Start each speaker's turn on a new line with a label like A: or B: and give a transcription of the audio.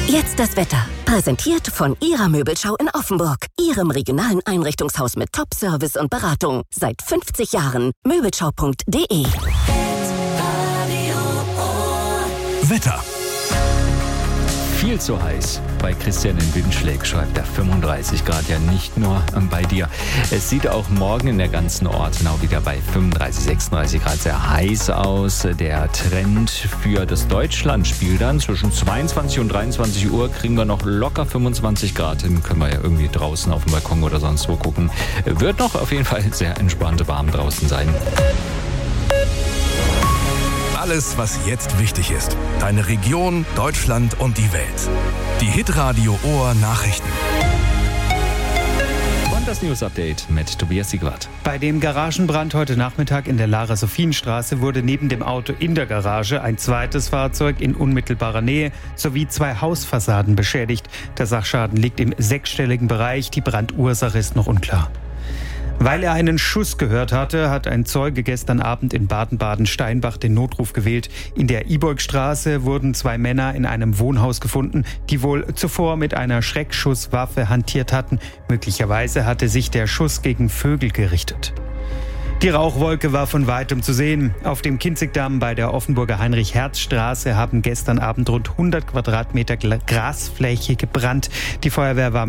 A: Jetzt das Wetter. Präsentiert von Ihrer Möbelschau in Offenburg. Ihrem regionalen Einrichtungshaus mit Top-Service und Beratung. Seit 50 Jahren. Möbelschau.de.
B: Wetter.
C: Viel zu heiß. Bei Christian in Winschläg schreibt er 35 Grad, ja nicht nur bei dir. Es sieht auch morgen in der ganzen Ortenau wieder bei 35, 36 Grad sehr heiß aus. Der Trend für das Deutschlandspiel dann zwischen 22 und 23 Uhr kriegen wir noch locker 25 Grad hin. Können wir ja irgendwie draußen auf dem Balkon oder sonst wo gucken. Wird noch auf jeden Fall sehr entspannt warm draußen sein.
B: Alles, was jetzt wichtig ist. Deine Region, Deutschland und die Welt. Die Hitradio Ohr Nachrichten.
C: Und das News Update mit Tobias Siegwart.
D: Bei dem Garagenbrand heute Nachmittag in der Lara-Sophienstraße wurde neben dem Auto in der Garage ein zweites Fahrzeug in unmittelbarer Nähe sowie 2 Hausfassaden beschädigt. Der Sachschaden liegt im 6-stelligen Bereich. Die Brandursache ist noch unklar. Weil er einen Schuss gehört hatte, hat ein Zeuge gestern Abend in Baden-Baden-Steinbach den Notruf gewählt. In der Iborgstraße wurden 2 Männer in einem Wohnhaus gefunden, die wohl zuvor mit einer Schreckschusswaffe hantiert hatten. Möglicherweise hatte sich der Schuss gegen Vögel gerichtet. Die Rauchwolke war von weitem zu sehen. Auf dem Kinzigdamm bei der Offenburger Heinrich-Herz-Straße haben gestern Abend rund 100 Quadratmeter Grasfläche gebrannt. Die Feuerwehr war